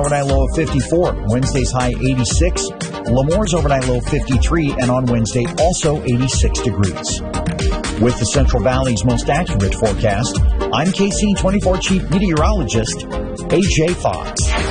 overnight low of 54. Wednesday's high 86. Lemore's overnight low 53, and on Wednesday also 86 degrees. With the Central Valley's most accurate forecast, I'm KC24 Chief Meteorologist A.J. Fox.